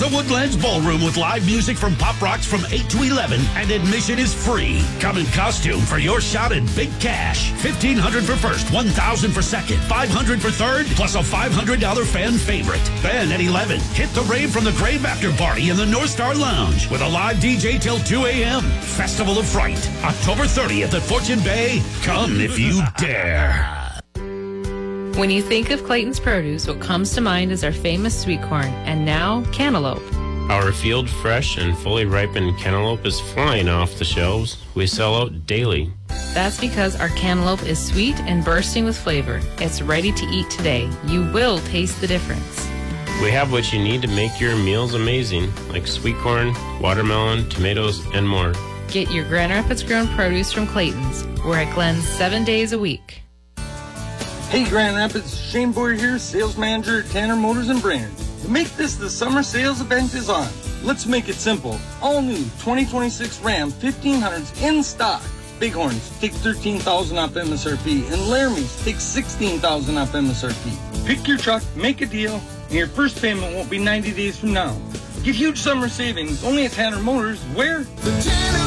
The Woodlands Ballroom with live music from Pop Rocks from 8 to 11, and admission is free. Come in costume for your shot at big cash. $1,500 for first, $1,000 for second, $500 for third, plus a $500 fan favorite. Then at 11, hit the rave from the Grave After Party in the North Star Lounge with a live DJ till 2 a.m. Festival of Fright, October 30th at Fortune Bay. Come if you dare. When you think of Clayton's Produce, what comes to mind is our famous sweet corn, and now cantaloupe. Our field fresh and fully ripened cantaloupe is flying off the shelves. We sell out daily. That's because our cantaloupe is sweet and bursting with flavor. It's ready to eat today. You will taste the difference. We have what you need to make your meals amazing, like sweet corn, watermelon, tomatoes, and more. Get your Grand Rapids grown produce from Clayton's. We're at Glenn's 7 days a week. Hey Grand Rapids, Shane Boyer here, sales manager at Tanner Motors and Brands. To make this the summer sales event is on. Let's make it simple. All new 2026 Ram 1500s in stock. Bighorns take $13,000 off MSRP and Laramie's take $16,000 off MSRP. Pick your truck, make a deal, and your first payment won't be 90 days from now. Get huge summer savings only at Tanner Motors, where? The Tanner